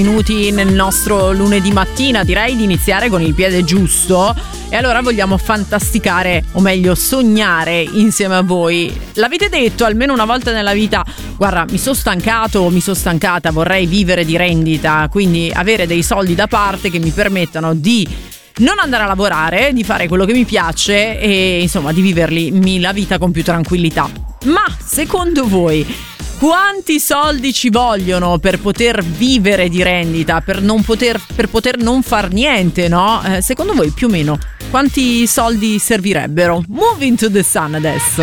Minuti nel nostro lunedì mattina, direi di iniziare con il piede giusto, e allora vogliamo fantasticare, o meglio sognare insieme a voi. L'avete detto almeno una volta nella vita: guarda, mi sono stancato o mi sono stancata, vorrei vivere di rendita, quindi avere dei soldi da parte che mi permettano di non andare a lavorare, di fare quello che mi piace e insomma di vivermi la vita con più tranquillità. Ma secondo voi quanti soldi ci vogliono per poter vivere di rendita, per poter non far niente, no? Secondo voi più o meno quanti soldi servirebbero? Move into the sun adesso.